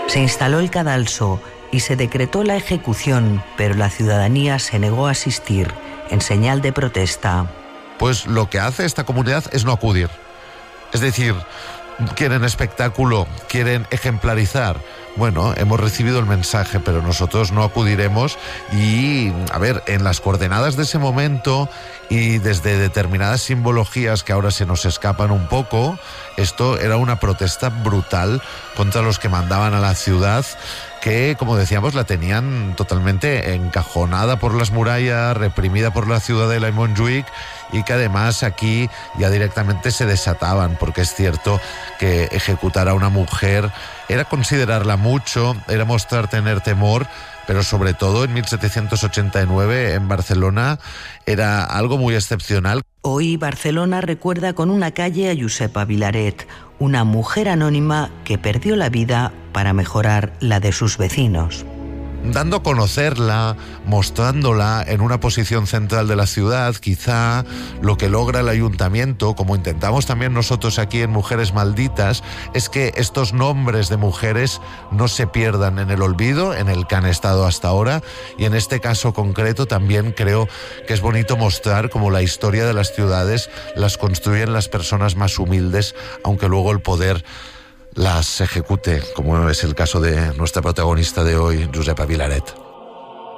Se instaló el cadalso y se decretó la ejecución, pero la ciudadanía se negó a asistir, en señal de protesta. Pues lo que hace esta comunidad es no acudir. Es decir, quieren espectáculo, quieren ejemplarizar. Bueno, hemos recibido el mensaje, pero nosotros no acudiremos. Y, a ver, en las coordenadas de ese momento y desde determinadas simbologías que ahora se nos escapan un poco, esto era una protesta brutal contra los que mandaban a la ciudad, que, como decíamos, la tenían totalmente encajonada por las murallas, reprimida por la ciudadela y Montjuïc, y que además aquí ya directamente se desataban, porque es cierto que ejecutar a una mujer era considerarla mucho, era mostrar tener temor, pero sobre todo en 1789 en Barcelona era algo muy excepcional. Hoy Barcelona recuerda con una calle a Josepa Vilaret, una mujer anónima que perdió la vida para mejorar la de sus vecinos. Dando a conocerla, mostrándola en una posición central de la ciudad, quizá lo que logra el ayuntamiento, como intentamos también nosotros aquí en Mujeres Malditas, es que estos nombres de mujeres no se pierdan en el olvido, en el que han estado hasta ahora, y en este caso concreto también creo que es bonito mostrar cómo la historia de las ciudades las construyen las personas más humildes, aunque luego el poder las ejecute, como es el caso de nuestra protagonista de hoy, Josepa Vilaret.